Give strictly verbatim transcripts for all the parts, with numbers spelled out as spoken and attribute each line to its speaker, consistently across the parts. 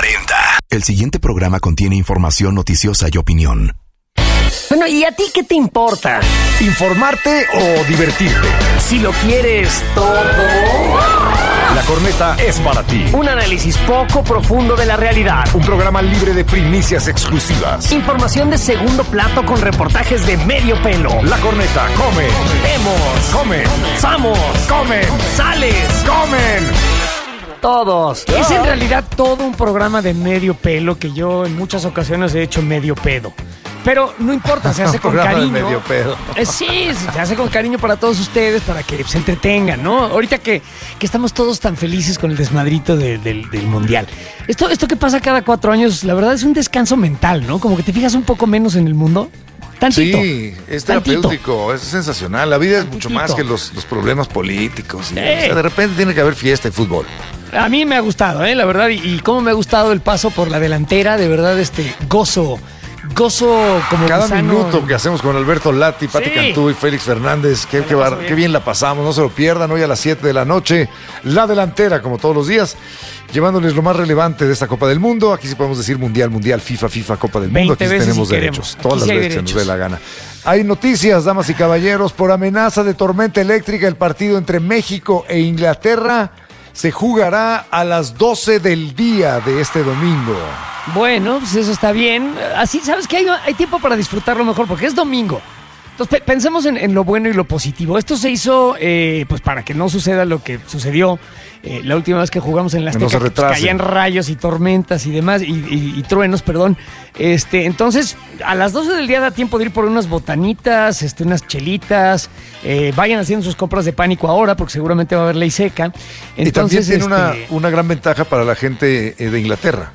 Speaker 1: cuarenta. El siguiente programa contiene información noticiosa y opinión.
Speaker 2: Bueno, ¿y a ti qué te importa?
Speaker 3: ¿Informarte o divertirte?
Speaker 2: Si lo quieres todo.
Speaker 3: La Corneta es para ti.
Speaker 2: Un análisis poco profundo de la realidad.
Speaker 3: Un programa libre de primicias exclusivas.
Speaker 2: Información de segundo plato con reportajes de medio pelo.
Speaker 3: La Corneta come.
Speaker 2: Vemos.
Speaker 3: Comen.
Speaker 2: Samos.
Speaker 3: Comen.
Speaker 2: Sales.
Speaker 3: Comen.
Speaker 2: Todos. Es en realidad todo un programa de medio pelo que yo en muchas ocasiones he hecho medio pedo. Pero no importa, se hace con cariño.
Speaker 3: De medio pedo.
Speaker 2: Eh, sí, se hace con cariño para todos ustedes, para que se entretengan, ¿no? Ahorita que, que estamos todos tan felices con el desmadrito de, de, del Mundial. Esto, esto que pasa cada cuatro años, la verdad es un descanso mental, ¿no? Como que te fijas un poco menos en el mundo. Tantito.
Speaker 4: Sí, es terapéutico, es sensacional. La vida es mucho más que los, los problemas políticos. Y,
Speaker 2: eh.
Speaker 4: o sea, de repente tiene que haber fiesta y fútbol.
Speaker 2: A mí me ha gustado, ¿eh? La verdad, y, y cómo me ha gustado el paso por la delantera, de verdad, este, gozo. Gozo como
Speaker 4: cada
Speaker 2: gusano.
Speaker 4: Minuto que hacemos con Alberto Lati, Pati
Speaker 2: Sí.
Speaker 4: Cantú y Félix Fernández, qué, qué, bar,
Speaker 2: bien.
Speaker 4: qué bien la pasamos, no se lo pierdan. Hoy a las siete de la noche, la delantera, como todos los días, llevándoles lo más relevante de esta Copa del Mundo. Aquí sí podemos decir Mundial, Mundial, FIFA, FIFA, Copa del Mundo. Aquí sí tenemos
Speaker 2: si
Speaker 4: derechos,
Speaker 2: queremos.
Speaker 4: todas
Speaker 2: Aquí
Speaker 4: las
Speaker 2: sí hay
Speaker 4: veces que nos
Speaker 2: derechos.
Speaker 4: dé la gana. Hay noticias, damas y caballeros, por amenaza de tormenta eléctrica, el partido entre México e Inglaterra se jugará a las doce del día de este domingo.
Speaker 2: Bueno, pues eso está bien. Así, ¿sabes qué? Hay, hay tiempo para disfrutarlo mejor, porque es domingo. Entonces, pe- pensemos en, en lo bueno y lo positivo. Esto se hizo, eh, pues, para que no suceda lo que sucedió eh, la última vez que jugamos en la
Speaker 4: Que no
Speaker 2: Azteca,
Speaker 4: se
Speaker 2: que, pues,
Speaker 4: retrase.
Speaker 2: caían rayos y tormentas y demás, y, y- y truenos, perdón. Este, entonces, a las doce del día da tiempo de ir por unas botanitas, este, unas chelitas. Eh, vayan haciendo sus compras de pánico ahora, porque seguramente va a haber ley seca.
Speaker 4: Y también
Speaker 2: Entonces,
Speaker 4: tiene una,
Speaker 2: este,
Speaker 4: una gran ventaja para la gente eh, de Inglaterra,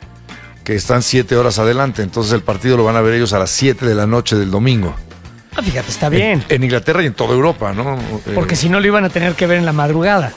Speaker 4: que están siete horas adelante. Entonces el partido lo van a ver ellos a las siete de la noche del domingo.
Speaker 2: ah, fíjate, está bien.
Speaker 4: En, en Inglaterra y en toda Europa, ¿no?
Speaker 2: Porque
Speaker 4: Eh,
Speaker 2: si no lo iban a tener que ver en la madrugada.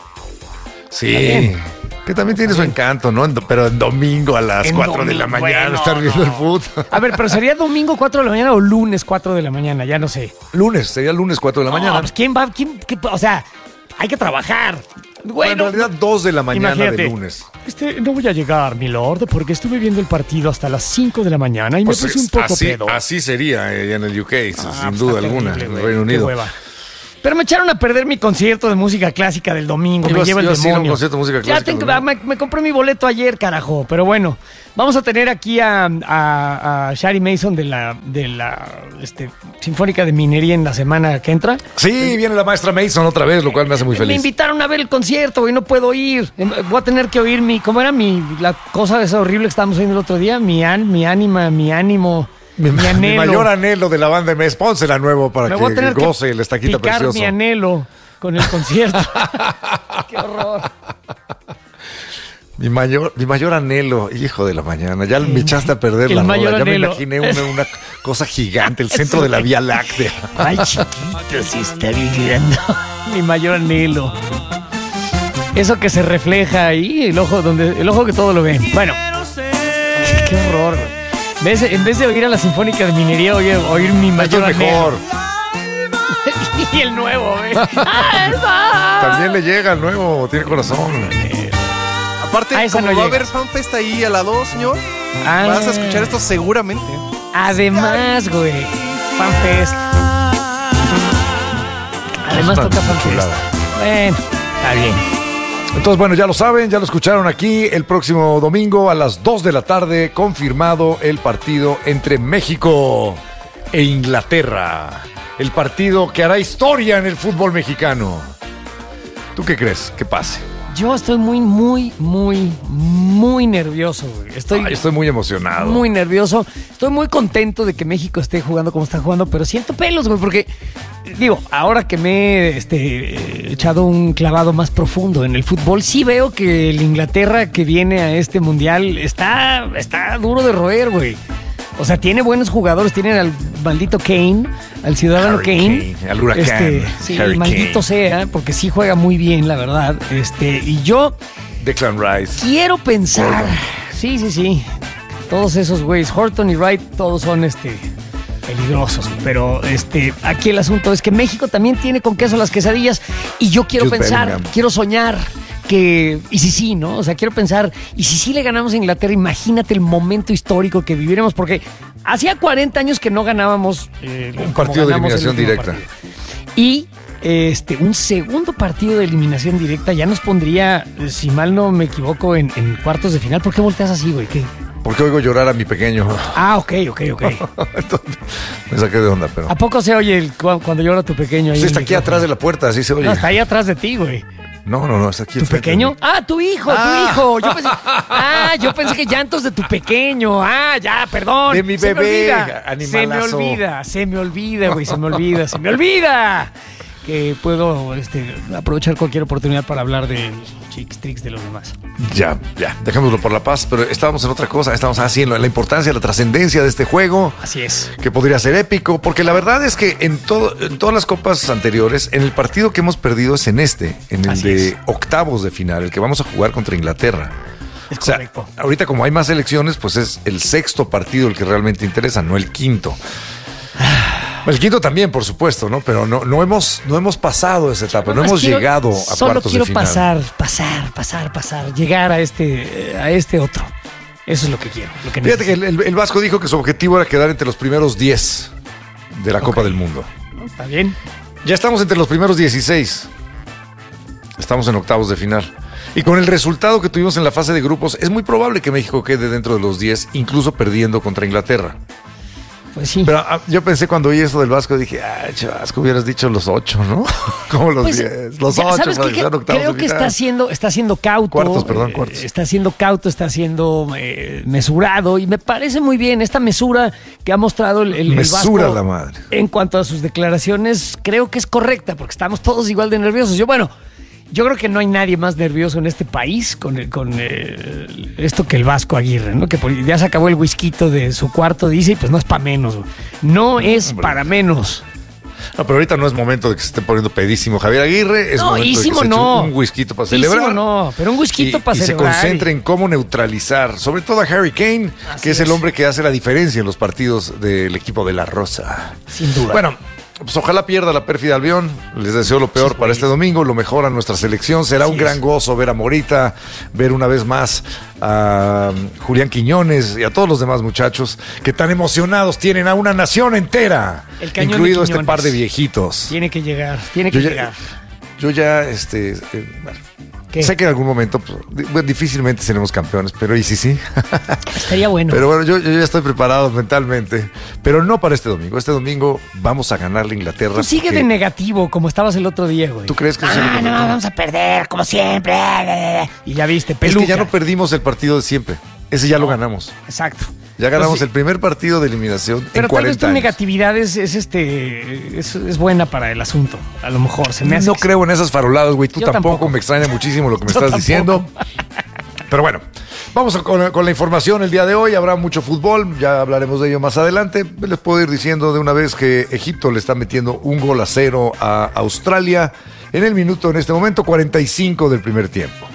Speaker 4: Sí,
Speaker 2: bien.
Speaker 4: que también tiene su encanto, ¿no? En do- Pero en domingo a las
Speaker 2: En
Speaker 4: cuatro de la
Speaker 2: domingo,
Speaker 4: mañana
Speaker 2: bueno,
Speaker 4: estar viendo
Speaker 2: no.
Speaker 4: el fútbol.
Speaker 2: A ver, pero ¿sería domingo cuatro de la mañana o lunes cuatro de la mañana? Ya no sé.
Speaker 4: Lunes, sería lunes cuatro de la mañana.
Speaker 2: No, pues ¿quién va? ¿Quién, qué- o sea, hay que trabajar.
Speaker 4: Bueno,
Speaker 2: Bueno,
Speaker 4: en realidad dos de la mañana
Speaker 2: imagínate.
Speaker 4: de lunes.
Speaker 2: Este, no voy a llegar, mi lord, porque estuve viendo el partido hasta las cinco de la mañana y
Speaker 4: Pues
Speaker 2: me puse
Speaker 4: es-
Speaker 2: un poco
Speaker 4: así,
Speaker 2: pedo.
Speaker 4: así sería eh, en el U K,
Speaker 2: Ah,
Speaker 4: sin
Speaker 2: pues
Speaker 4: duda
Speaker 2: está
Speaker 4: alguna,
Speaker 2: terrible,
Speaker 4: en el
Speaker 2: güey,
Speaker 4: Reino
Speaker 2: qué
Speaker 4: Unido.
Speaker 2: hueva. Pero me echaron a perder mi concierto de música clásica del domingo.
Speaker 4: Ibas-
Speaker 2: me lleva el
Speaker 4: ibas a ir a un
Speaker 2: demonio.
Speaker 4: concierto de música
Speaker 2: Ya
Speaker 4: clásica
Speaker 2: tengo-
Speaker 4: el domingo.
Speaker 2: me, me compré mi boleto ayer, carajo. Pero bueno, vamos a tener aquí a, a, a Shari Mason de la, de la este, Sinfónica de Minería en la semana que entra.
Speaker 4: Sí, viene la maestra Mason otra vez, lo cual me hace muy
Speaker 2: Me
Speaker 4: feliz.
Speaker 2: invitaron a ver el concierto, güey, no puedo ir. Em, Voy a tener que oír mi, ¿cómo era mi, la cosa esa horrible que estábamos oyendo el otro día? Mi, an, mi ánima, mi ánimo, mi,
Speaker 4: Mi, mi
Speaker 2: anhelo.
Speaker 4: mayor anhelo de la banda M S, pónsela nuevo para
Speaker 2: Me
Speaker 4: que
Speaker 2: voy a tener
Speaker 4: goce
Speaker 2: que
Speaker 4: el estaquita
Speaker 2: picar
Speaker 4: precioso.
Speaker 2: mi anhelo con el concierto. Qué horror.
Speaker 4: Mi mayor, mi mayor anhelo, hijo de la mañana, ya me echaste a perder
Speaker 2: el
Speaker 4: la
Speaker 2: mayor
Speaker 4: rola, ya
Speaker 2: anhelo.
Speaker 4: me imaginé una, una cosa gigante, el centro de la Vía Láctea.
Speaker 2: Ay, chiquito, si está viviendo. Mi mayor anhelo. Eso que se refleja ahí, el ojo donde, el ojo que todo lo ve. Bueno, qué horror. En vez, en vez de oír a la Sinfónica de Minería, oír, oír mi
Speaker 4: Esto
Speaker 2: mayor
Speaker 4: es mejor.
Speaker 2: anhelo. Y el nuevo, ¿eh?
Speaker 4: También le llega al nuevo, tiene corazón.
Speaker 5: Aparte,
Speaker 2: Ah, esa
Speaker 5: como
Speaker 2: no
Speaker 5: va a
Speaker 2: llega.
Speaker 5: haber FanFest ahí a la dos, señor,
Speaker 2: Ah.
Speaker 5: vas a escuchar esto seguramente.
Speaker 2: Además, güey, FanFest. Además
Speaker 4: Es una
Speaker 2: toca FanFest.
Speaker 4: chulada.
Speaker 2: Bueno, está bien.
Speaker 4: Entonces, bueno, ya lo saben, ya lo escucharon aquí. El próximo domingo a las dos de la tarde, confirmado el partido entre México e Inglaterra. El partido que hará historia en el fútbol mexicano. ¿Tú qué crees que pase?
Speaker 2: Yo estoy muy, muy, muy, muy nervioso, güey. Estoy,
Speaker 4: Ay, estoy muy emocionado.
Speaker 2: muy nervioso. Estoy muy contento de que México esté jugando como está jugando, pero siento pelos, güey, porque, digo, ahora que me he este, echado un clavado más profundo en el fútbol, sí veo que el Inglaterra que viene a este mundial está, está duro de roer, güey. O sea, tiene buenos jugadores, tienen al maldito Kane, al ciudadano
Speaker 4: Harry
Speaker 2: Kane.
Speaker 4: Kane, al huracán,
Speaker 2: Este, sí,
Speaker 4: Harry
Speaker 2: maldito
Speaker 4: Kane.
Speaker 2: sea, porque sí juega muy bien, la verdad. Este, y yo
Speaker 4: Declan Rice.
Speaker 2: quiero pensar.
Speaker 4: Gordon.
Speaker 2: Sí, sí, sí. Todos esos güeyes, Horton y Wright, todos son este peligrosos. Pero este, aquí el asunto es que México también tiene con queso las quesadillas. Y yo quiero
Speaker 4: Jude
Speaker 2: pensar,
Speaker 4: Bellingham.
Speaker 2: quiero soñar que, y si sí, ¿no? O sea, quiero pensar, y si sí le ganamos a Inglaterra, imagínate el momento histórico que viviremos, porque hacía cuarenta años que no ganábamos eh,
Speaker 4: un partido de eliminación directa.
Speaker 2: Partido. Y este un segundo partido de eliminación directa ya nos pondría, si mal no me equivoco, en, en cuartos de final. ¿Por qué volteas así, güey? ¿Qué?
Speaker 4: Porque oigo llorar a mi pequeño.
Speaker 2: Ah, ok, ok, ok.
Speaker 4: Entonces, me saqué de onda, pero...
Speaker 2: ¿A poco se oye el, cuando llora tu pequeño? Ahí
Speaker 4: Sí, está aquí atrás de la puerta, así se oye.
Speaker 2: No, está ahí atrás de ti, güey.
Speaker 4: No, no, no, está aquí.
Speaker 2: ¿Tu pequeño? Ah, tu hijo,
Speaker 4: Ah.
Speaker 2: tu hijo. Yo pensé, ah, yo pensé que llantos de tu pequeño. Ah, ya, perdón.
Speaker 4: De mi
Speaker 2: Se me
Speaker 4: bebé,
Speaker 2: olvida.
Speaker 4: animalazo.
Speaker 2: Se me olvida, se me olvida, güey, se me olvida, se me olvida. Que puedo este, aprovechar cualquier oportunidad para hablar de chicks, tricks de los demás.
Speaker 4: Ya, ya, dejémoslo por la paz, pero estábamos en otra cosa, estábamos haciendo la importancia, la trascendencia de este juego.
Speaker 2: Así es.
Speaker 4: Que podría ser épico, porque la verdad es que en, todo, en todas las copas anteriores, en el partido que hemos perdido es en este, en el
Speaker 2: Así
Speaker 4: de
Speaker 2: es.
Speaker 4: octavos de final, el que vamos a jugar contra Inglaterra.
Speaker 2: Es
Speaker 4: O sea,
Speaker 2: correcto.
Speaker 4: ahorita como hay más elecciones, pues es el sexto partido el que realmente interesa, no el quinto. El quinto también, por supuesto, ¿no? Pero no, no, hemos, no hemos pasado esa etapa, no
Speaker 2: Más
Speaker 4: hemos
Speaker 2: quiero-
Speaker 4: llegado a
Speaker 2: Solo
Speaker 4: cuartos
Speaker 2: quiero
Speaker 4: de final.
Speaker 2: pasar, pasar, pasar, pasar, llegar a este, a este otro. Eso es lo que quiero. Lo que
Speaker 4: Fíjate que
Speaker 2: necesito.
Speaker 4: el, el- el Vasco dijo que su objetivo era quedar entre los primeros diez de la
Speaker 2: Ok.
Speaker 4: Copa del Mundo.
Speaker 2: ¿Está bien?
Speaker 4: Ya estamos entre los primeros dieciséis. Estamos en octavos de final. Y con el resultado que tuvimos en la fase de grupos, es muy probable que México quede dentro de los diez, incluso perdiendo contra Inglaterra.
Speaker 2: Pues sí.
Speaker 4: Pero ah, yo pensé cuando oí eso del Vasco, dije, ah, Vasco, hubieras dicho los ocho, ¿no? Como los
Speaker 2: Pues,
Speaker 4: diez. Los
Speaker 2: ya,
Speaker 4: ocho,
Speaker 2: ¿sabes
Speaker 4: para
Speaker 2: qué?
Speaker 4: que sean octavos
Speaker 2: Creo
Speaker 4: de
Speaker 2: que
Speaker 4: final.
Speaker 2: está siendo, está siendo cauto.
Speaker 4: Cuartos, perdón,
Speaker 2: eh,
Speaker 4: cuartos.
Speaker 2: Está siendo cauto, está siendo eh, mesurado. Y me parece muy bien esta mesura que ha mostrado el, el, el
Speaker 4: Mesura
Speaker 2: Vasco
Speaker 4: la madre.
Speaker 2: en cuanto a sus declaraciones. Creo que es correcta, porque estamos todos igual de nerviosos. Yo, bueno, yo creo que no hay nadie más nervioso en este país con, el- con eh, esto que el Vasco Aguirre, ¿no? Que por- ya se acabó el whisky de su cuarto, dice, y pues no es para menos. güey. No es
Speaker 4: Hombre.
Speaker 2: para menos.
Speaker 4: No, pero ahorita no es momento de que se esté písimo pedísimo Javier Aguirre. Es
Speaker 2: No,
Speaker 4: momento de que
Speaker 2: ísimo
Speaker 4: se eche
Speaker 2: no.
Speaker 4: un whisky para
Speaker 2: Ísimo
Speaker 4: celebrar.
Speaker 2: no, pero un whisky
Speaker 4: y,
Speaker 2: para
Speaker 4: y se
Speaker 2: celebrar.
Speaker 4: concentre en cómo neutralizar, sobre todo a Harry Kane,
Speaker 2: Así
Speaker 4: que es, el
Speaker 2: es.
Speaker 4: hombre que hace la diferencia en los partidos del equipo de La Rosa.
Speaker 2: Sin duda.
Speaker 4: Bueno, pues ojalá pierda la pérfida Albión. Les deseo lo peor
Speaker 2: Sí,
Speaker 4: para
Speaker 2: güey.
Speaker 4: este domingo, lo mejor a nuestra selección. Será
Speaker 2: Así
Speaker 4: un
Speaker 2: es.
Speaker 4: gran gozo ver a Morita, ver una vez más a Julián Quiñones y a todos los demás muchachos que tan emocionados tienen a una nación entera,
Speaker 2: El cañón de
Speaker 4: incluido este
Speaker 2: Quiñones.
Speaker 4: par de viejitos.
Speaker 2: Tiene que llegar, tiene que
Speaker 4: Yo ya,
Speaker 2: llegar.
Speaker 4: yo ya, este, eh, bueno,
Speaker 2: ¿Qué?
Speaker 4: sé que en algún momento pues, di- bueno, difícilmente seremos campeones, pero y sí, sí.
Speaker 2: Estaría bueno.
Speaker 4: Pero bueno, yo, yo ya estoy preparado mentalmente, pero no para este domingo. Este domingo vamos a ganarle a Inglaterra.
Speaker 2: Tú sigue
Speaker 4: porque-
Speaker 2: de negativo, como estabas el otro día, güey.
Speaker 4: ¿Tú crees que sí lo
Speaker 2: Ah, no,
Speaker 4: comentó?
Speaker 2: vamos a perder, como siempre. Y ya viste,
Speaker 4: Es
Speaker 2: peluca.
Speaker 4: que ya no perdimos el partido de siempre. Ese ya lo ganamos.
Speaker 2: Exacto.
Speaker 4: Ya ganamos
Speaker 2: Pues sí.
Speaker 4: el primer partido de eliminación
Speaker 2: Pero
Speaker 4: en
Speaker 2: tal vez
Speaker 4: cuarenta
Speaker 2: tu
Speaker 4: años.
Speaker 2: negatividad es, es, este es, es buena para el asunto. A lo mejor se me hace.
Speaker 4: No
Speaker 2: que-
Speaker 4: creo en esas faroladas, güey. Tú
Speaker 2: Yo
Speaker 4: tampoco.
Speaker 2: tampoco.
Speaker 4: Me extraña muchísimo lo que me
Speaker 2: Yo
Speaker 4: estás
Speaker 2: tampoco.
Speaker 4: diciendo. Pero bueno, vamos a- con, con la información el día de hoy. Habrá mucho fútbol, ya hablaremos de ello más adelante. Les puedo ir diciendo de una vez que Egipto le está metiendo un gol a cero a Australia en el minuto, en este momento, cuarenta y cinco del primer tiempo.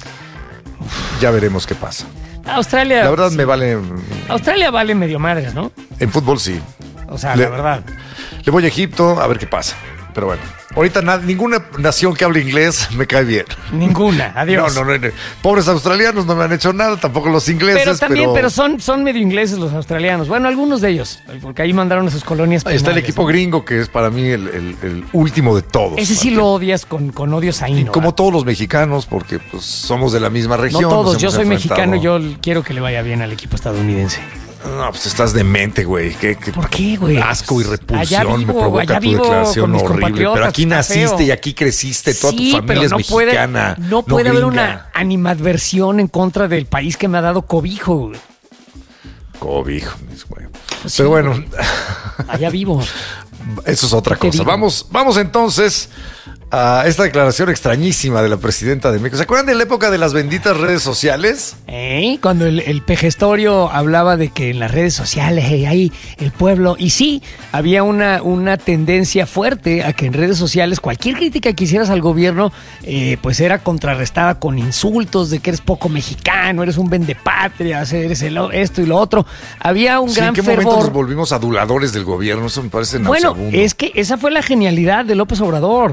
Speaker 4: Ya veremos qué pasa.
Speaker 2: Australia.
Speaker 4: La verdad
Speaker 2: sí.
Speaker 4: me vale.
Speaker 2: Australia vale medio madres, ¿no?
Speaker 4: En fútbol sí.
Speaker 2: O sea,
Speaker 4: Le-
Speaker 2: la verdad.
Speaker 4: Le voy a Egipto a ver qué pasa. Pero bueno, ahorita na- ninguna nación que hable inglés me cae bien.
Speaker 2: Ninguna. Adiós.
Speaker 4: No, no, no, no. Pobres australianos no me han hecho nada, tampoco los ingleses.
Speaker 2: Pero también, pero, son, son medio ingleses los australianos. Bueno, algunos de ellos, porque ahí mandaron a sus colonias.
Speaker 4: Ahí está el
Speaker 2: penales,
Speaker 4: equipo
Speaker 2: ¿no?
Speaker 4: gringo, que es para mí el, el- el último de todos.
Speaker 2: Ese sí
Speaker 4: Martín.
Speaker 2: lo odias con, con odio
Speaker 4: Y
Speaker 2: saíno.
Speaker 4: como
Speaker 2: ¿verdad?
Speaker 4: todos los mexicanos, porque pues somos de la misma
Speaker 2: No
Speaker 4: región. nos
Speaker 2: todos, yo
Speaker 4: hemos
Speaker 2: soy
Speaker 4: enfrentado-
Speaker 2: mexicano y yo quiero que le vaya bien al equipo estadounidense.
Speaker 4: No, pues estás demente, güey. Qué, qué
Speaker 2: ¿Por qué, güey?
Speaker 4: asco y
Speaker 2: Allá
Speaker 4: repulsión
Speaker 2: vivo,
Speaker 4: me provoca
Speaker 2: allá
Speaker 4: tu
Speaker 2: vivo
Speaker 4: declaración
Speaker 2: con mis
Speaker 4: horrible.
Speaker 2: compatriotas,
Speaker 4: Pero aquí
Speaker 2: está
Speaker 4: naciste
Speaker 2: feo.
Speaker 4: y aquí creciste, toda
Speaker 2: Sí,
Speaker 4: tu familia
Speaker 2: pero
Speaker 4: es
Speaker 2: no
Speaker 4: mexicana.
Speaker 2: Puede, no puede haber
Speaker 4: gringa.
Speaker 2: una animadversión en contra del país que me ha dado cobijo. güey.
Speaker 4: Cobijo, mis güey.
Speaker 2: Pues
Speaker 4: Pero
Speaker 2: sí,
Speaker 4: bueno,
Speaker 2: güey. Allá vivo.
Speaker 4: eso es otra
Speaker 2: ¿Qué te
Speaker 4: cosa.
Speaker 2: digo?
Speaker 4: Vamos, vamos entonces a esta declaración extrañísima de la presidenta de México. ¿Se acuerdan de la época de las benditas redes sociales?
Speaker 2: ¿Eh? Cuando el, el pejestorio hablaba de que en las redes sociales eh, ahí el pueblo, y sí, había una, una tendencia fuerte a que en redes sociales cualquier crítica que hicieras al gobierno eh, pues era contrarrestada con insultos de que eres poco mexicano, eres un vendepatrias, eres el, esto y lo otro. Había un
Speaker 4: Sí, ¿en
Speaker 2: gran
Speaker 4: qué momento
Speaker 2: fervor.
Speaker 4: nos volvimos aduladores del gobierno? Eso me parece
Speaker 2: Bueno,
Speaker 4: nauseabundo.
Speaker 2: es que esa fue la genialidad de López Obrador. O sea,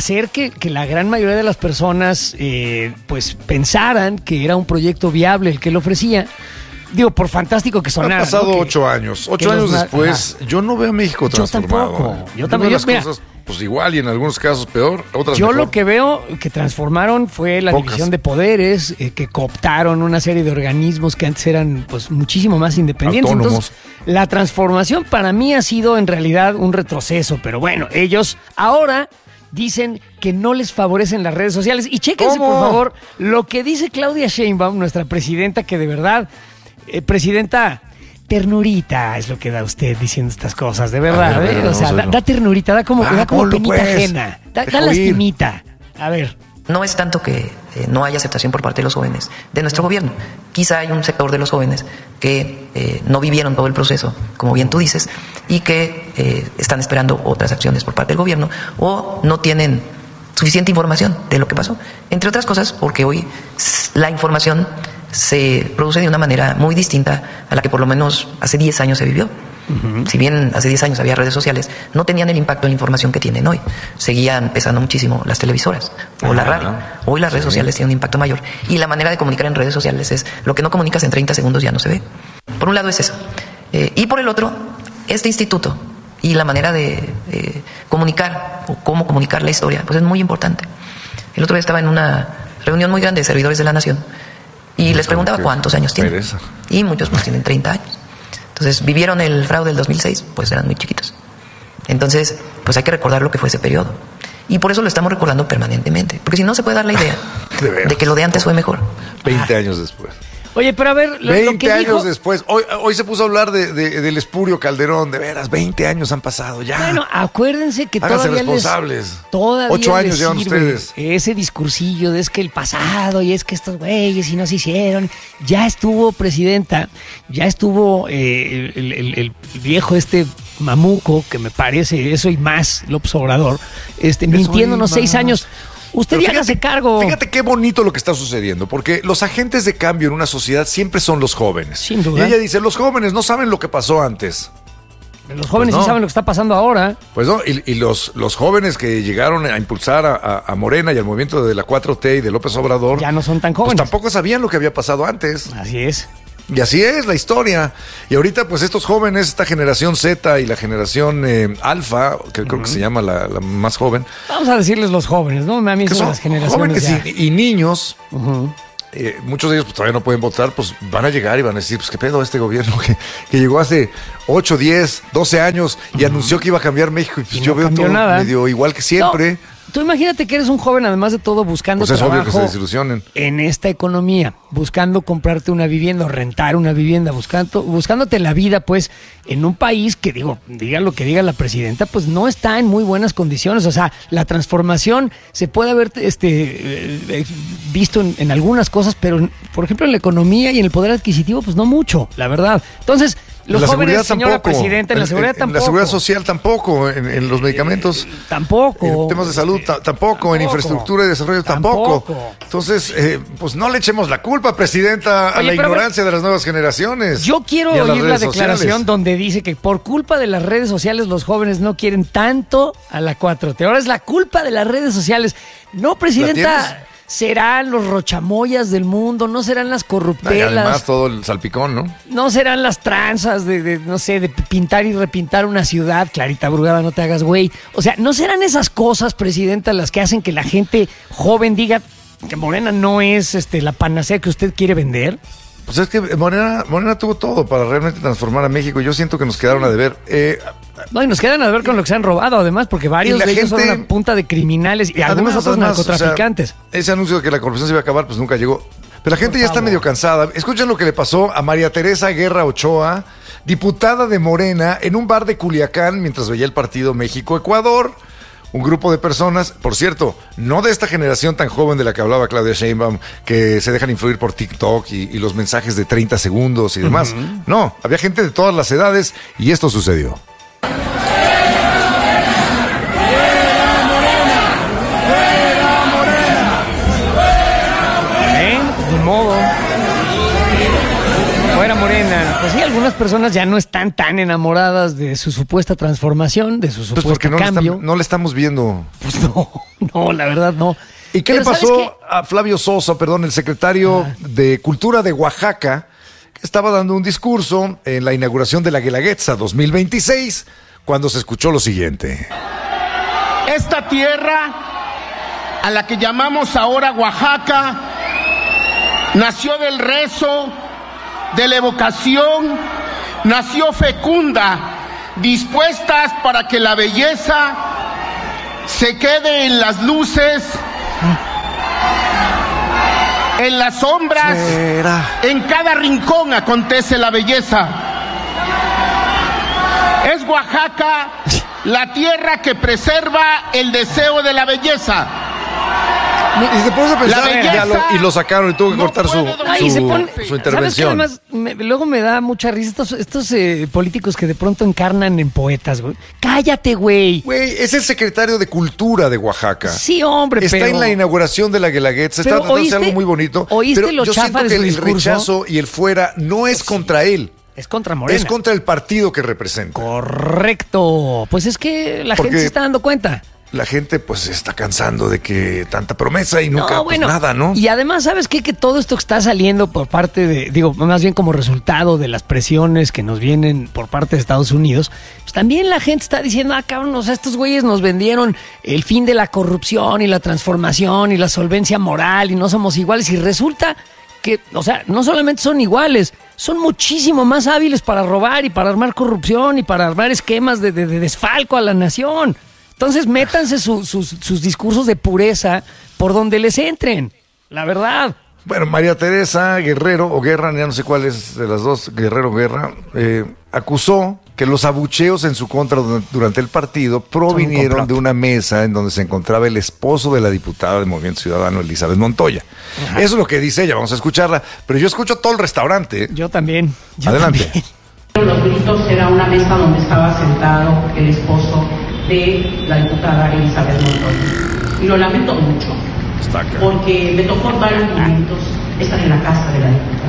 Speaker 2: hacer que, que la gran mayoría de las personas eh, pues pensaran que era un proyecto viable el que él ofrecía. Digo, por fantástico que sonara.
Speaker 4: Han pasado
Speaker 2: ¿no? que,
Speaker 4: ocho años. Ocho
Speaker 2: que
Speaker 4: años
Speaker 2: los,
Speaker 4: después, ajá. Yo no veo a México transformado.
Speaker 2: Yo tampoco.
Speaker 4: ¿eh?
Speaker 2: Yo también.
Speaker 4: Las
Speaker 2: Yo, mira,
Speaker 4: cosas, pues igual y en algunos casos peor, otras
Speaker 2: Yo
Speaker 4: mejor.
Speaker 2: lo que veo que transformaron fue la
Speaker 4: Pocas.
Speaker 2: división de poderes, eh, que cooptaron una serie de organismos que antes eran pues muchísimo más independientes.
Speaker 4: Autónomos.
Speaker 2: Entonces, la transformación para mí ha sido en realidad un retroceso. Pero bueno, ellos ahora dicen que no les favorecen las redes sociales. Y chéquense,
Speaker 4: ¿Cómo?
Speaker 2: por favor, lo que dice Claudia Sheinbaum, nuestra presidenta, que de verdad, eh, presidenta, ternurita es lo que da usted diciendo estas cosas, de verdad.
Speaker 4: A ver, a ver,
Speaker 2: ¿eh? O sea,
Speaker 4: vamos a
Speaker 2: da,
Speaker 4: verlo.
Speaker 2: da ternurita, da como,
Speaker 4: Ah,
Speaker 2: da como
Speaker 4: ponlo,
Speaker 2: penita
Speaker 4: pues.
Speaker 2: ajena, da,
Speaker 4: Deja
Speaker 2: da
Speaker 4: oír.
Speaker 2: lastimita. A ver.
Speaker 6: No es tanto que eh, no haya aceptación por parte de los jóvenes de nuestro gobierno. Quizá hay un sector de los jóvenes que eh, no vivieron todo el proceso, como bien tú dices, y que eh, están esperando otras acciones por parte del gobierno o no tienen suficiente información de lo que pasó. Entre otras cosas, porque hoy la información se produce de una manera muy distinta a la que por lo menos hace diez años se vivió. Uh-huh. Si bien hace diez años había redes sociales, no tenían el impacto en la información que tienen hoy. Seguían pesando muchísimo las televisoras o ah, la radio. Hoy las redes sí. sociales tienen un impacto mayor. Y la manera de comunicar en redes sociales es lo que no comunicas en treinta segundos ya no se ve. Por un lado es eso. Eh, y por el otro, este instituto y la manera de eh, comunicar o cómo comunicar la historia, pues es muy importante. El otro día estaba en una reunión muy grande de servidores de la nación y les preguntaba cuántos años tienen. Pereza. Y muchos pues tienen treinta años. Entonces, vivieron el fraude del dos mil seis, pues eran muy chiquitos. Entonces, pues hay que recordar lo que fue ese periodo. Y por eso lo estamos recordando permanentemente. Porque si no, se puede dar la idea de, de que lo de antes fue mejor.
Speaker 4: veinte años después.
Speaker 2: Oye, pero a ver, lo,
Speaker 4: veinte
Speaker 2: lo que
Speaker 4: años
Speaker 2: dijo...
Speaker 4: después. Hoy, hoy se puso a hablar de, de, del espurio Calderón. De veras, veinte años han pasado ya.
Speaker 2: Bueno, acuérdense que
Speaker 4: Háganse
Speaker 2: todavía
Speaker 4: responsables.
Speaker 2: les... Todavía
Speaker 4: Ocho años
Speaker 2: les
Speaker 4: llevan
Speaker 2: sirve
Speaker 4: ustedes.
Speaker 2: Ese discursillo de es que el pasado y es que estos güeyes y no se hicieron. Ya estuvo presidenta, ya estuvo eh, el, el, el viejo este mamuco, que me parece eso y más, López Obrador, este, mintiéndonos seis años. Usted ya hace cargo.
Speaker 4: Fíjate qué bonito lo que está sucediendo, porque los agentes de cambio en una sociedad siempre son los jóvenes.
Speaker 2: Sin duda.
Speaker 4: Y ella dice, los jóvenes no saben lo que pasó antes.
Speaker 2: Los jóvenes
Speaker 4: pues no.
Speaker 2: sí saben lo que está pasando ahora.
Speaker 4: Pues no, y, y los, los jóvenes que llegaron a impulsar a, a, a Morena y al movimiento de la cuatro T y de López Obrador.
Speaker 2: Ya no son tan jóvenes.
Speaker 4: Pues tampoco sabían lo que había pasado antes.
Speaker 2: Así es.
Speaker 4: Y así es la historia. Y ahorita, pues estos jóvenes, esta generación Z y la generación eh, Alfa, que uh-huh. creo que se llama la, la más joven.
Speaker 2: Vamos a decirles los jóvenes, ¿no? A mí son las generaciones
Speaker 4: jóvenes y, y niños.
Speaker 2: Uh-huh.
Speaker 4: Eh, muchos de ellos pues, todavía no pueden votar, pues van a llegar y van a decir, pues qué pedo este gobierno que, que llegó hace ocho, diez, doce años y uh-huh. anunció que iba a cambiar México. Y pues y yo no veo todo nada. medio igual que siempre.
Speaker 2: No. Tú imagínate que eres un joven, además de todo, buscando
Speaker 4: pues es
Speaker 2: trabajo
Speaker 4: obvio que se desilusionen.
Speaker 2: En esta economía, buscando comprarte una vivienda o rentar una vivienda, buscando, buscándote la vida, pues, en un país que, digo, diga lo que diga la presidenta, pues no está en muy buenas condiciones. O sea, la transformación se puede haber este, eh, visto en, en algunas cosas, pero, por ejemplo, en la economía y en el poder adquisitivo, pues no mucho, la verdad. Entonces... Los
Speaker 4: la
Speaker 2: jóvenes, señora
Speaker 4: tampoco.
Speaker 2: presidenta, en la seguridad
Speaker 4: en, en,
Speaker 2: tampoco.
Speaker 4: En la seguridad social tampoco, en, en los medicamentos.
Speaker 2: Eh, tampoco.
Speaker 4: En temas de salud ta- tampoco, tampoco, en infraestructura y desarrollo tampoco. tampoco. Entonces, eh, pues no le echemos la culpa, presidenta, a Oye, la ignorancia ver, de las nuevas generaciones.
Speaker 2: Yo quiero oír la declaración
Speaker 4: sociales.
Speaker 2: donde dice que por culpa de las redes sociales los jóvenes no quieren tanto a la cuatro T. Ahora es la culpa de las redes sociales. No, presidenta... Serán los rochamoyas del mundo, no serán las corruptelas.
Speaker 4: Y además todo el salpicón, ¿no?
Speaker 2: No serán las tranzas de, de, no sé, de pintar y repintar una ciudad. Clarita Brugada, no te hagas güey. O sea, no serán esas cosas, presidenta, las que hacen que la gente joven diga que Morena no es este, la panacea que usted quiere vender.
Speaker 4: Pues es que Morena, Morena tuvo todo para realmente transformar a México. Yo siento que nos quedaron a deber. Eh,
Speaker 2: no, y nos quedan a deber con lo que se han robado, además, porque varios de ellos gente, son una punta de criminales y además, algunos otros además, narcotraficantes.
Speaker 4: O sea, ese anuncio de que la corrupción se iba a acabar, pues nunca llegó. Pero la gente Por ya favor. está medio cansada. Escuchen lo que le pasó a María Teresa Guerra Ochoa, diputada de Morena, en un bar de Culiacán mientras veía el partido México-Ecuador. Un grupo de personas, por cierto, no de esta generación tan joven de la que hablaba Claudia Sheinbaum, que se dejan influir por TikTok y, y los mensajes de treinta segundos y demás. Uh-huh. No, había gente de todas las edades y esto sucedió.
Speaker 2: Fuera Morena. Morena. Pues sí, algunas personas ya no están tan enamoradas de su supuesta transformación, de su
Speaker 4: Pues
Speaker 2: supuesto
Speaker 4: porque no le,
Speaker 2: cambio.
Speaker 4: estamos, no le estamos viendo.
Speaker 2: Pues no, no, la verdad no.
Speaker 4: ¿Y qué
Speaker 2: Pero
Speaker 4: le
Speaker 2: ¿sabes
Speaker 4: pasó
Speaker 2: qué?
Speaker 4: a Flavio Sosa, perdón, el secretario de Cultura de Oaxaca, que estaba dando un discurso en la inauguración de la Guelaguetza dos mil veintiséis, cuando se escuchó lo siguiente?
Speaker 7: Esta tierra, a la que llamamos ahora Oaxaca, nació del rezo, de la evocación, nació fecunda, dispuestas para que la belleza se quede en las luces, en las sombras,
Speaker 4: Era.
Speaker 7: en cada rincón acontece la belleza. Es Oaxaca la tierra que preserva el deseo de la belleza.
Speaker 4: Y se puso a pensar,
Speaker 7: La belleza
Speaker 4: ya lo- y lo sacaron y tuvo que
Speaker 7: no
Speaker 4: cortar su,
Speaker 7: puede
Speaker 2: Ay,
Speaker 4: su,
Speaker 2: se pone-
Speaker 4: su
Speaker 2: ¿sabes qué?
Speaker 4: intervención.
Speaker 2: Además, me- luego me da mucha risa estos, estos eh, políticos que de pronto encarnan en poetas, güey. Cállate, güey.
Speaker 4: Güey, es el secretario de Cultura de Oaxaca.
Speaker 2: Sí, hombre,
Speaker 4: Está
Speaker 2: pero...
Speaker 4: en la inauguración de la Guelaguetza, está
Speaker 2: Pero
Speaker 4: tratando de hacer
Speaker 2: ¿oíste-
Speaker 4: algo muy bonito.
Speaker 2: oíste
Speaker 4: pero
Speaker 2: lo
Speaker 4: yo
Speaker 2: chafa
Speaker 4: siento
Speaker 2: de
Speaker 4: que
Speaker 2: su
Speaker 4: el
Speaker 2: discurso?
Speaker 4: rechazo y el fuera no es contra él,
Speaker 2: Es contra Morena.
Speaker 4: es contra el partido que representa.
Speaker 2: Correcto. Pues es que la
Speaker 4: Porque-
Speaker 2: gente se está dando cuenta.
Speaker 4: La gente pues se está cansando de que tanta promesa y nunca pues, nada, ¿no?
Speaker 2: Y además, ¿sabes qué? Que todo esto que está saliendo por parte de, digo, más bien como resultado de las presiones que nos vienen por parte de Estados Unidos, pues también la gente está diciendo, ah, cabrón, o sea, estos güeyes nos vendieron el fin de la corrupción y la transformación y la solvencia moral y no somos iguales. Y resulta que, o sea, no solamente son iguales, son muchísimo más hábiles para robar y para armar corrupción y para armar esquemas de, de- de desfalco a la nación. Entonces, métanse su- sus, sus discursos de pureza por donde les entren. La verdad.
Speaker 4: Bueno, María Teresa Guerrero, o Guerra, ya no sé cuál es de las dos, Guerrero o Guerra, eh, acusó que los abucheos en su contra durante, durante el partido provinieron
Speaker 2: complot.
Speaker 4: de una mesa en donde se encontraba el esposo de la diputada del Movimiento Ciudadano, Elizabeth Montoya. Eso es lo que dice ella, vamos a escucharla. Pero yo escucho todo el restaurante. ¿eh?
Speaker 2: Yo también. Yo
Speaker 4: Adelante.
Speaker 2: también.
Speaker 8: Los gritos era una mesa donde estaba sentado el esposo de la diputada Elizabeth Montoya. Y lo lamento mucho,
Speaker 4: Está acá.
Speaker 8: porque me tocó en varios momentos estar en la casa de la diputada.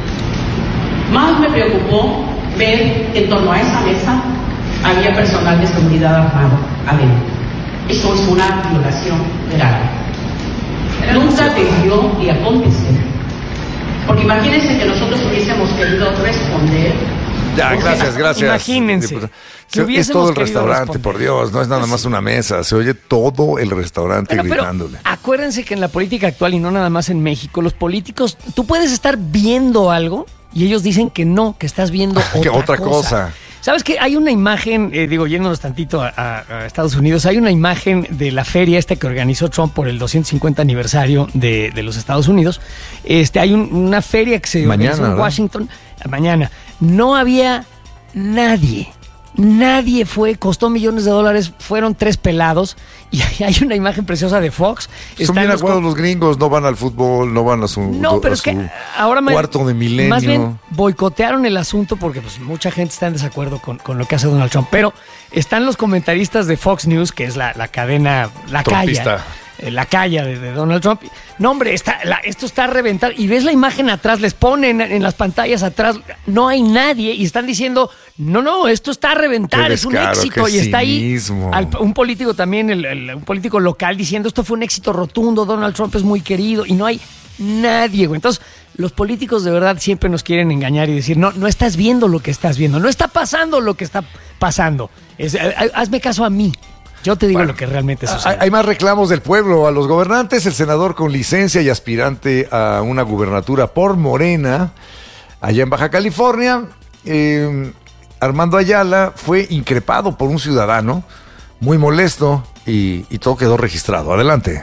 Speaker 8: Más me preocupó ver que en torno a esa mesa había personal de seguridad armado adentro. Eso es una violación grave. Nunca debió de acontecer. Porque imagínense que nosotros hubiésemos querido responder.
Speaker 4: Ya,
Speaker 8: O sea,
Speaker 4: gracias, gracias.
Speaker 2: imagínense
Speaker 4: diputada.
Speaker 2: que
Speaker 4: Se- es
Speaker 2: hubiésemos
Speaker 4: todo el
Speaker 2: querido
Speaker 4: restaurante,
Speaker 2: responder.
Speaker 4: por Dios, no es nada más una mesa, se oye todo el restaurante
Speaker 2: Bueno, pero
Speaker 4: gritándole.
Speaker 2: acuérdense que en la política actual y no nada más en México, los políticos, tú puedes estar viendo algo y ellos dicen que no, que estás viendo otra,
Speaker 4: Que otra
Speaker 2: cosa.
Speaker 4: cosa.
Speaker 2: ¿Sabes qué? Hay una imagen, eh, digo, yéndonos tantito a, a- a Estados Unidos, hay una imagen de la feria esta que organizó Trump por el doscientos cincuenta aniversario de, de los Estados Unidos. Este, hay un- una feria que se
Speaker 4: Mañana,
Speaker 2: organizó en
Speaker 4: ¿verdad?
Speaker 2: Washington mañana. No había nadie. Nadie fue, costó millones de dólares, fueron tres pelados y hay una imagen preciosa de Fox.
Speaker 4: Son
Speaker 2: Están
Speaker 4: bien
Speaker 2: los
Speaker 4: aguados
Speaker 2: co-
Speaker 4: los gringos, no van al fútbol, no van a su,
Speaker 2: No,
Speaker 4: a
Speaker 2: pero es
Speaker 4: su
Speaker 2: que ahora me-
Speaker 4: cuarto de milenio.
Speaker 2: más bien boicotearon el asunto porque pues mucha gente está en desacuerdo con, con lo que hace Donald Trump. Pero están los comentaristas de Fox News, que es la, la cadena, la
Speaker 4: Trumpista.
Speaker 2: calla, eh, la calla de, de Donald Trump. No, hombre, está, la- esto está a reventar. Y ves la imagen atrás, les ponen en, en las pantallas atrás, no hay nadie y están diciendo, no, no, esto está a reventar,
Speaker 4: Qué
Speaker 2: es un
Speaker 4: descaro,
Speaker 2: éxito.
Speaker 4: qué
Speaker 2: Y está
Speaker 4: cinismo.
Speaker 2: ahí al- un político también, el- el- un político local diciendo, esto fue un éxito rotundo, Donald Trump es muy querido y no hay nadie, güey. Entonces, los políticos de verdad siempre nos quieren engañar y decir, no, no estás viendo lo que estás viendo, no está pasando lo que está pasando. Es- eh, hazme caso a mí. Yo te digo
Speaker 4: Bueno,
Speaker 2: lo que realmente sucede.
Speaker 4: Hay, hay más reclamos del pueblo a los gobernantes. El senador con licencia y aspirante a una gubernatura por Morena, allá en Baja California, eh, Armando Ayala, fue increpado por un ciudadano muy molesto y, y todo quedó registrado. Adelante.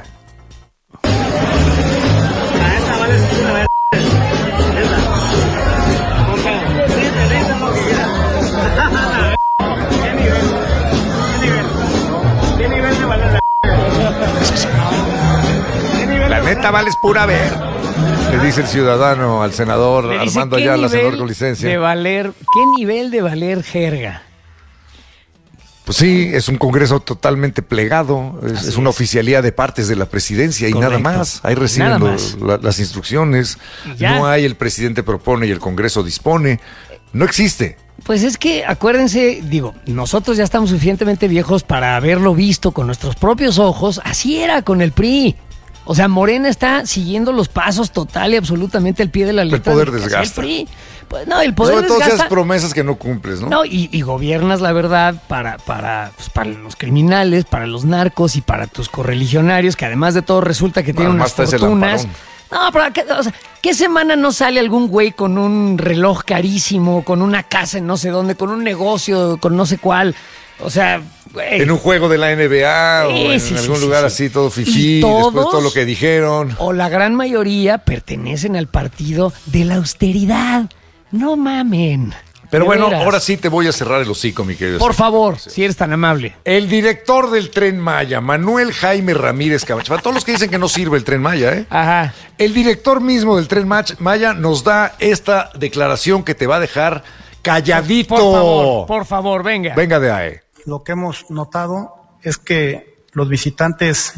Speaker 4: La neta vales pura ver. Le dice el ciudadano al senador
Speaker 2: Le dice,
Speaker 4: Armando
Speaker 2: ¿qué
Speaker 4: Ayala,
Speaker 2: nivel
Speaker 4: senador con licencia.
Speaker 2: de valer, ¿qué nivel de valer jerga?
Speaker 4: Pues sí, es un Congreso totalmente plegado, es, es una oficialía de partes de la presidencia y
Speaker 2: Correcto.
Speaker 4: nada más. Ahí reciben
Speaker 2: Nada
Speaker 4: los- la- las instrucciones,
Speaker 2: Ya.
Speaker 4: no hay el presidente propone y el Congreso dispone. No existe.
Speaker 2: Pues es que, acuérdense, digo, nosotros ya estamos suficientemente viejos para haberlo visto con nuestros propios ojos. Así era con el P R I. O sea, Morena está siguiendo los pasos total y absolutamente al pie de la letra.
Speaker 4: poder
Speaker 2: de lo que hacía
Speaker 4: desgasta.
Speaker 2: El P R I. Pues no, el poder
Speaker 4: Sobre todo
Speaker 2: desgasta.
Speaker 4: esas promesas que no cumples, ¿no?
Speaker 2: No, y, y gobiernas la verdad para, para, pues, para los criminales, para los narcos y para tus correligionarios, que además de todo resulta que tienen
Speaker 4: Además
Speaker 2: unas
Speaker 4: está ese
Speaker 2: fortunas.
Speaker 4: lamparón.
Speaker 2: No, pero ¿qué, o sea, ¿qué semana no sale algún güey con un reloj carísimo, con una casa en no sé dónde, con un negocio, con no sé cuál? O sea, güey.
Speaker 4: En un juego de la N B A
Speaker 2: Sí,
Speaker 4: o en
Speaker 2: sí, sí,
Speaker 4: algún
Speaker 2: sí,
Speaker 4: lugar
Speaker 2: sí.
Speaker 4: así, todo
Speaker 2: Y
Speaker 4: fifí,
Speaker 2: todos-
Speaker 4: después todo lo que dijeron.
Speaker 2: O la gran mayoría pertenecen al partido de la austeridad. No mamen.
Speaker 4: Pero
Speaker 2: De
Speaker 4: bueno,
Speaker 2: veras.
Speaker 4: ahora sí te voy a cerrar el hocico, mi querido.
Speaker 2: Por favor, si eres tan amable.
Speaker 4: El director del Tren Maya, Manuel Jaime Ramírez Camacho. Para todos los que dicen que no sirve el Tren Maya, ¿eh?
Speaker 2: Ajá.
Speaker 4: El director mismo del Tren Mach- Maya nos da esta declaración que te va a dejar calladito.
Speaker 2: Por favor, por favor, venga.
Speaker 4: Venga de ahí.
Speaker 9: Lo que hemos notado es que los visitantes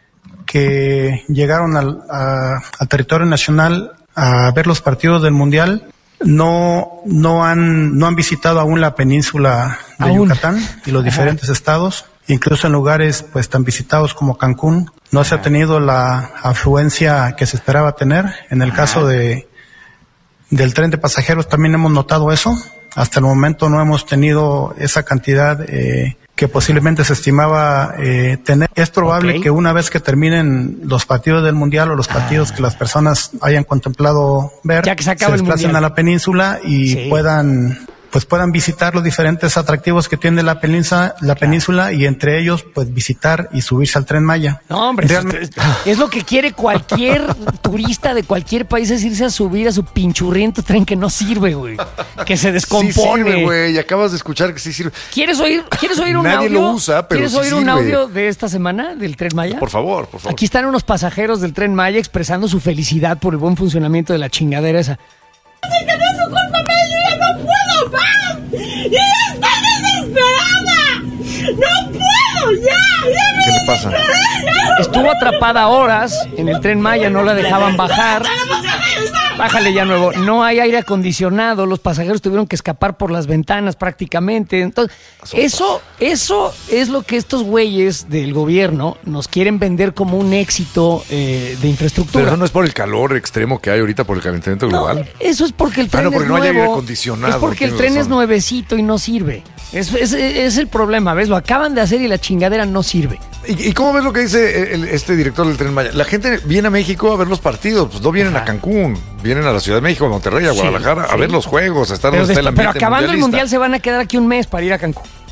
Speaker 9: que llegaron al, a- al territorio nacional a ver los partidos del Mundial no, no, han, no han visitado aún la península de
Speaker 2: Aún.
Speaker 9: Yucatán y los diferentes estados, incluso en lugares pues tan visitados como Cancún. No se ha tenido la afluencia que se esperaba tener. En el caso de del tren de pasajeros también hemos notado eso. Hasta el momento no hemos tenido esa cantidad eh, que posiblemente se estimaba eh, tener. Es probable
Speaker 2: Ok.
Speaker 9: que una vez que terminen los partidos del Mundial o los partidos que las personas hayan contemplado ver,
Speaker 2: Ya que se acabe el
Speaker 9: desplacen
Speaker 2: Mundial.
Speaker 9: a la península y
Speaker 2: Sí.
Speaker 9: puedan pues puedan visitar los diferentes atractivos que tiene la península, la península y entre ellos pues visitar y subirse al Tren Maya.
Speaker 2: No, hombre,
Speaker 9: Realmente-
Speaker 2: es, es lo que quiere cualquier turista de cualquier país, es irse a subir a su pinchurriento tren que no sirve, güey. Que se
Speaker 4: Sí
Speaker 2: descompone.
Speaker 4: sirve, güey. Y acabas de escuchar que sí sirve.
Speaker 2: ¿Quieres oír, ¿Quieres oír un
Speaker 4: Nadie
Speaker 2: audio?
Speaker 4: lo usa, pero
Speaker 2: ¿Quieres
Speaker 4: sí
Speaker 2: oír un
Speaker 4: sirve.
Speaker 2: audio de esta semana del Tren Maya?
Speaker 4: Por favor, por favor.
Speaker 2: Aquí están unos pasajeros del Tren Maya expresando su felicidad por el buen funcionamiento de la chingadera esa.
Speaker 10: que no es su culpa, pero yo ya no puedo más. ¡Y ya estoy desesperada! ¡No puedo ya! ¡Ya me
Speaker 4: ¿Qué le pasa?
Speaker 2: Estuvo atrapada horas en el Tren Maya, no la dejaban bajar. Bájale ya nuevo. No hay aire acondicionado, los pasajeros tuvieron que escapar por las ventanas prácticamente. Entonces, eso, eso es lo que estos güeyes del gobierno nos quieren vender como un éxito eh, de infraestructura.
Speaker 4: Pero eso no es por el calor extremo que hay ahorita por el calentamiento
Speaker 2: No,
Speaker 4: global.
Speaker 2: eso es porque el
Speaker 4: Ah,
Speaker 2: tren
Speaker 4: no, porque
Speaker 2: es
Speaker 4: no hay
Speaker 2: nuevo.
Speaker 4: aire acondicionado,
Speaker 2: Es porque el
Speaker 4: tienes
Speaker 2: tren es
Speaker 4: razón.
Speaker 2: nuevecito y no sirve. Es, es, es el problema, ¿ves? Lo acaban de hacer y la chingadera no sirve.
Speaker 4: ¿Y, y cómo ves lo que dice el- este director del Tren Maya? La gente viene a México a ver los partidos, pues no vienen a Cancún, vienen a la Ciudad de México, a Monterrey, a
Speaker 2: Sí,
Speaker 4: Guadalajara, a
Speaker 2: sí.
Speaker 4: ver los juegos, a estar
Speaker 2: Pero,
Speaker 4: donde está el
Speaker 2: después- pero
Speaker 4: ambiente
Speaker 2: acabando el
Speaker 4: mundialista.
Speaker 2: mundial se van a quedar aquí un mes para ir a Cancún.